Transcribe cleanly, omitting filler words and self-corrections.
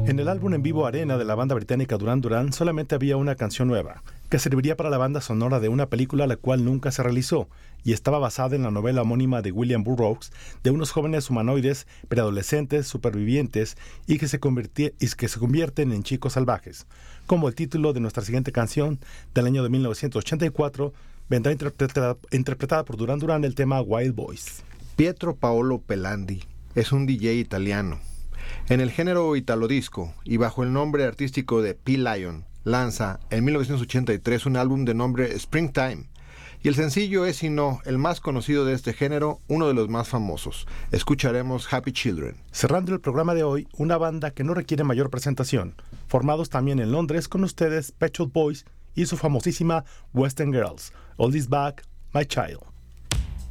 En el álbum en vivo Arena de la banda británica Duran Duran solamente había una canción nueva, que serviría para la banda sonora de una película la cual nunca se realizó, y estaba basada en la novela homónima de William Burroughs de unos jóvenes humanoides preadolescentes supervivientes y que se convierten en chicos salvajes. Como el título de nuestra siguiente canción, del año de 1984, vendrá interpretada por Duran Duran el tema Wild Boys. Pietro Paolo Pelandi es un DJ italiano. En el género italodisco y bajo el nombre artístico de P-Lion, lanza en 1983 un álbum de nombre Springtime, y el sencillo es, si no el más conocido de este género, uno de los más famosos. Escucharemos Happy Children. Cerrando el programa de hoy, una banda que no requiere mayor presentación, formados también en Londres, con ustedes Pet Shop Boys y su famosísima Western Girls, All This Back, My Child.